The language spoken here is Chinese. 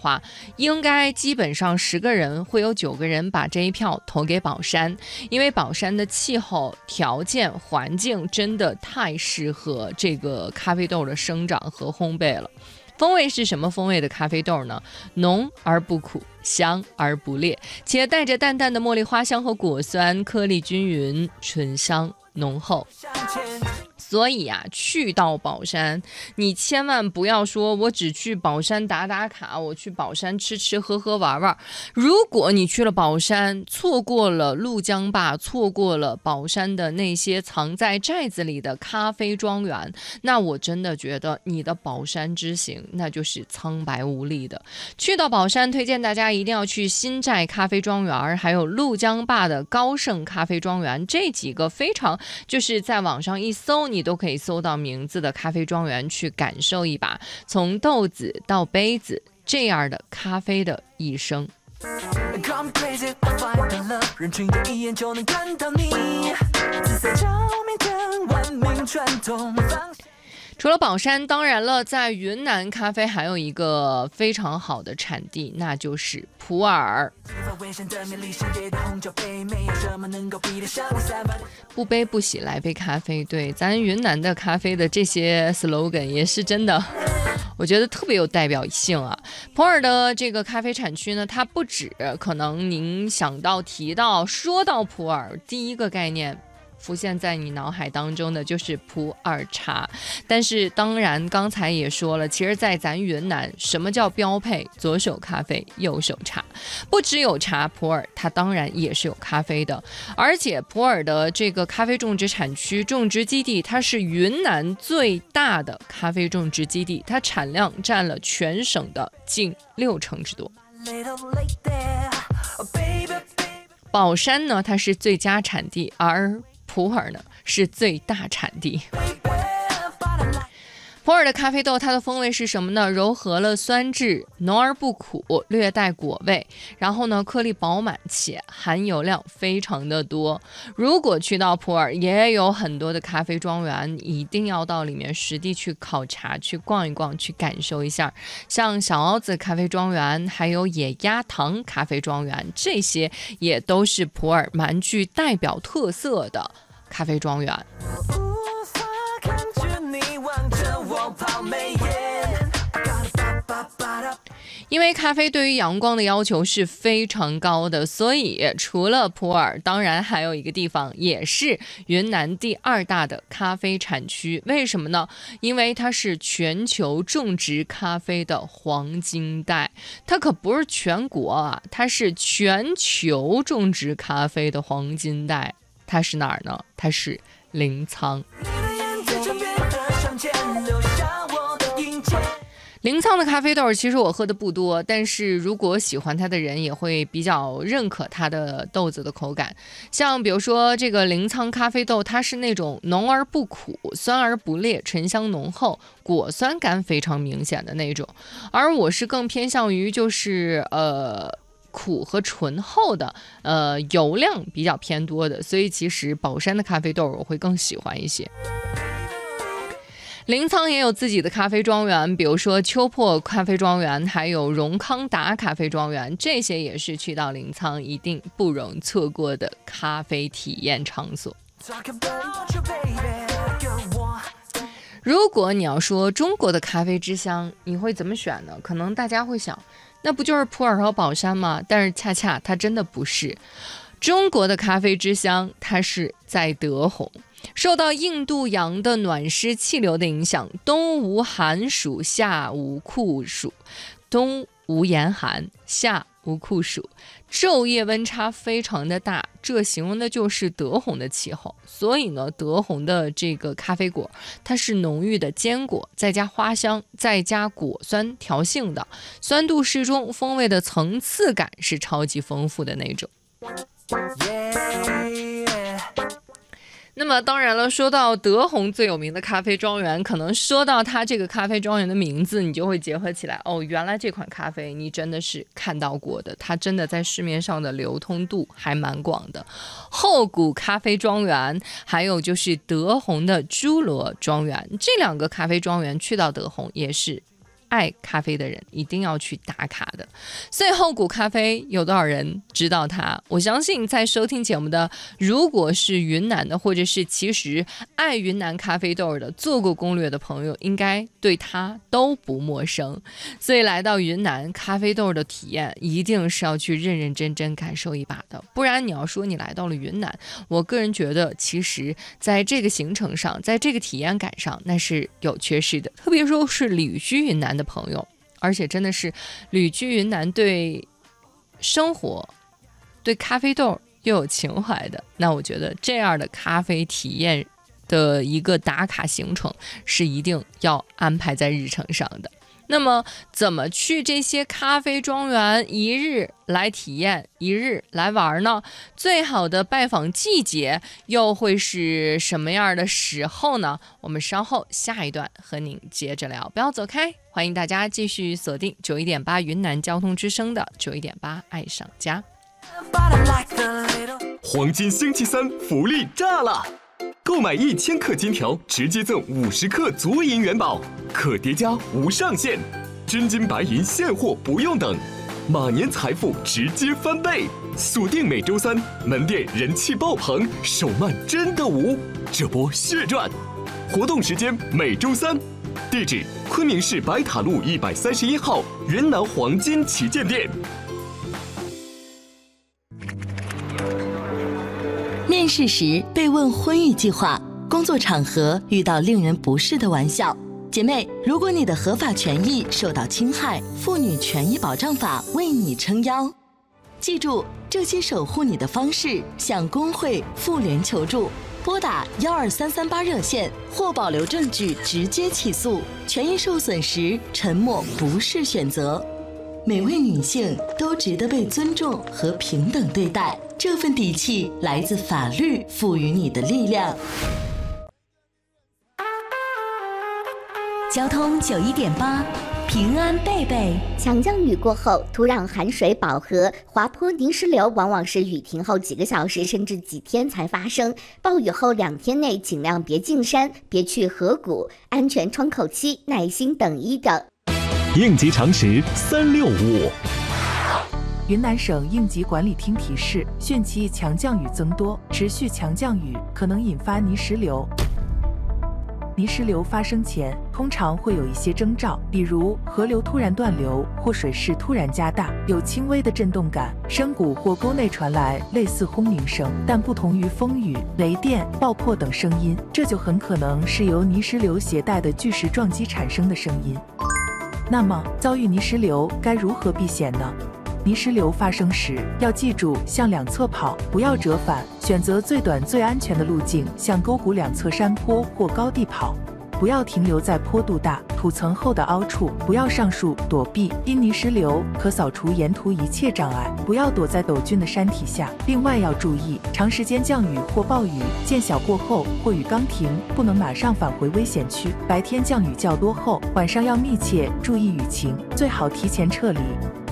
话，应该基本上10个人会有9个人把这一票投给宝山，因为宝山的气候条件环境真的太适合这个咖啡豆的生长和烘焙了。风味是什么风味的咖啡豆呢？浓而不苦，香而不烈，且带着淡淡的茉莉花香和果酸，颗粒均匀，醇香浓厚。所以啊，去到宝山，你千万不要说我只去宝山打打卡，我去宝山吃吃喝喝玩玩。如果你去了宝山，错过了鹭江坝，错过了宝山的那些藏在寨子里的咖啡庄园，那我真的觉得你的宝山之行那就是苍白无力的。去到宝山，推荐大家一定要去新寨咖啡庄园，还有鹭江坝的高盛咖啡庄园，这几个非常就是在网上一搜你都可以搜到名字的咖啡庄园，去感受一把从豆子到杯子这样的咖啡的一生。除了宝山，当然了，在云南咖啡还有一个非常好的产地，那就是普洱。不悲不喜来杯咖啡，对，咱云南的咖啡的这些 slogan 也是真的，我觉得特别有代表性啊。普洱的这个咖啡产区呢，它不止可能您想到提到说到普洱，第一个概念浮现在你脑海当中的就是普洱茶。但是当然刚才也说了，其实在咱云南什么叫标配？左手咖啡右手茶，不只有茶，普洱它当然也是有咖啡的。而且普洱的这个咖啡种植产区种植基地，它是云南最大的咖啡种植基地，它产量占了全省的近60%之多。宝山呢，它是最佳产地，而普洱呢是最大产地。普洱的咖啡豆，它的风味是什么呢？糅合了酸质，浓而不苦，略带果味，然后呢颗粒饱满且含油量非常的多。如果去到普洱，也有很多的咖啡庄园，一定要到里面实地去考察，去逛一逛，去感受一下。像小凹子咖啡庄园，还有野鸭塘咖啡庄园，这些也都是普洱蛮具代表特色的咖啡庄园。因为咖啡对于阳光的要求是非常高的，所以除了普洱，当然还有一个地方也是云南第2大的咖啡产区。为什么呢？因为它是全球种植咖啡的黄金带，它可不是全国啊，它是全球种植咖啡的黄金带。它是哪儿呢？它是临沧。临沧的咖啡豆其实我喝的不多，但是如果喜欢它的人也会比较认可它的豆子的口感。像比如说这个临沧咖啡豆，它是那种浓而不苦，酸而不烈，醇香浓厚，果酸感非常明显的那种。而我是更偏向于就是苦和醇厚的，油量比较偏多的，所以其实宝山的咖啡豆我会更喜欢一些。临沧也有自己的咖啡庄园，比如说秋破咖啡庄园，还有荣康达咖啡庄园，这些也是去到临沧一定不容错过的咖啡体验场所。如果你要说中国的咖啡之乡，你会怎么选呢？可能大家会想，那不就是普洱和宝山吗？但是恰恰它真的不是。中国的咖啡之乡，它是在德宏。受到印度洋的暖湿气流的影响，冬无寒暑，夏无酷暑，冬无严寒，夏无酷暑，昼夜温差非常的大，这形容的就是德宏的气候。所以呢，德宏的这个咖啡果，它是浓郁的坚果，再加花香，再加果酸调性的，酸度适中，风味的层次感是超级丰富的那种。那么当然了，说到德宏最有名的咖啡庄园，可能说到它这个咖啡庄园的名字，你就会结合起来，哦，原来这款咖啡你真的是看到过的，它真的在市面上的流通度还蛮广的。后谷咖啡庄园，还有就是德宏的侏罗庄园，这2个咖啡庄园去到德宏也是爱咖啡的人一定要去打卡的。所以厚谷咖啡有多少人知道它？我相信在收听节目的，如果是云南的，或者是其实爱云南咖啡豆的，做过攻略的朋友，应该对它都不陌生。所以来到云南，咖啡豆的体验一定是要去认认真真感受一把的，不然你要说你来到了云南，我个人觉得其实在这个行程上，在这个体验感上，那是有缺失的。特别说是旅居云南的朋友，而且真的是旅居云南对生活对咖啡豆又有情怀的，那我觉得这样的咖啡体验的一个打卡行程是一定要安排在日程上的。那么怎么去这些咖啡庄园一日来体验，一日来玩呢？最好的拜访季节又会是什么样的时候呢？我们稍后下一段和您接着聊，不要走开，欢迎大家继续锁定91.8云南交通之声的91.8爱上家。 黄金星期三福利炸了！购买1000克金条，直接赠50克足银元宝，可叠加无上限，真金白银现货不用等，马年财富直接翻倍。锁定每周三，门店人气爆棚，手慢真的无，这波血赚！活动时间每周三，地址昆明市白塔路131号云南黄金旗舰店。 面试时被问婚育计划，工作场合遇到令人不适的玩笑，姐妹，如果你的合法权益受到侵害，妇女权益保障法为你撑腰。记住，这些守护你的方式，向工会、妇联求助，拨打12338热线或保留证据直接起诉。权益受损时，沉默不是选择。每位女性都值得被尊重和平等对待，这份底气来自法律赋予你的力量。 交通91.8，平安贝贝。 强降雨过后，土壤含水饱和，滑坡泥石流往往是雨停后几个小时甚至几天才发生。暴雨后2天内尽量别进山，别去河谷，安全窗口期耐心等一等。 应急常识365。 云南省应急管理厅提示：汛期强降雨增多，持续强降雨可能引发泥石流。泥石流发生前，通常会有一些征兆，比如河流突然断流或水势突然加大，有轻微的震动感，深谷或沟内传来类似轰鸣声，但不同于风雨、雷电、爆破等声音，这就很可能是由泥石流携带的巨石撞击产生的声音。那么，遭遇泥石流该如何避险呢？泥石流发生时，要记住向两侧跑，不要折返，选择最短最安全的路径，向沟谷两侧山坡或高地跑。不要停留在坡度大、土层厚的凹处，不要上树躲避，因泥石流可扫除沿途一切障碍。不要躲在陡峻的山体下。另外要注意，长时间降雨或暴雨见小过后或雨刚停，不能马上返回危险区。白天降雨较多后，晚上要密切注意雨情，最好提前撤离。